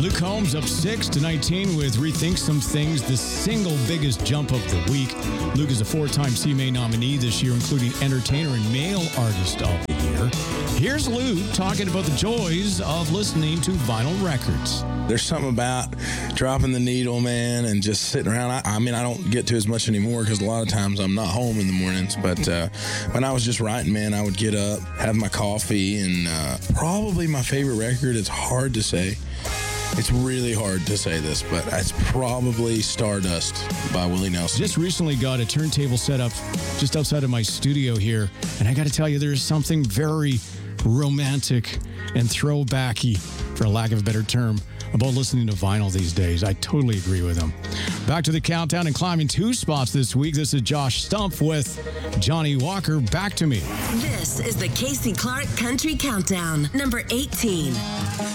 Luke Combs up 6 to 19 with Rethink Some Things, the single biggest jump of the week. Luke is a 4-time CMA nominee this year, including Entertainer and Male Artist of the Year. Here's Luke talking about the joys of listening to vinyl records. There's something about dropping the needle, man, and just sitting around. I mean, I don't get to as much anymore because a lot of times I'm not home in the mornings. But when I was just writing, man, I would get up, have my coffee, and probably my favorite record, it's hard to say. It's really hard to say this, but it's probably Stardust by Willie Nelson. Just recently got a turntable set up just outside of my studio here, and I got to tell you, there's something very romantic and throwbacky, for lack of a better term, about listening to vinyl these days. I totally agree with him. Back to the countdown and climbing 2 spots this week. This is Josh Stumpf with Johnny Walker, Back to Me. This is the Casey Clark Country Countdown, number 18.